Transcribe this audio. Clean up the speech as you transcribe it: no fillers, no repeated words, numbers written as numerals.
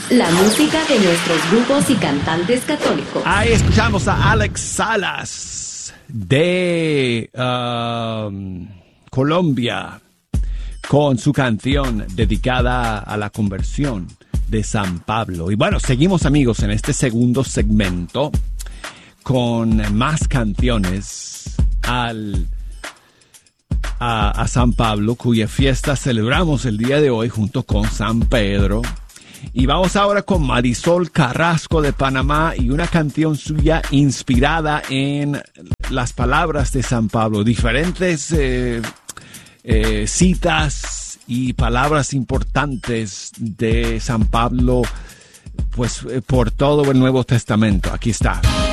La música de nuestros grupos y cantantes católicos. Ahí escuchamos a Alex Salas de Colombia con su canción dedicada a la conversión de San Pablo. Y bueno, seguimos amigos en este segundo segmento con más canciones a San Pablo, cuya fiesta celebramos el día de hoy junto con San Pedro. Y vamos ahora con Marisol Carrasco de Panamá y una canción suya inspirada en las palabras de San Pablo, diferentes citas y palabras importantes de San Pablo, pues por todo el Nuevo Testamento. Aquí está.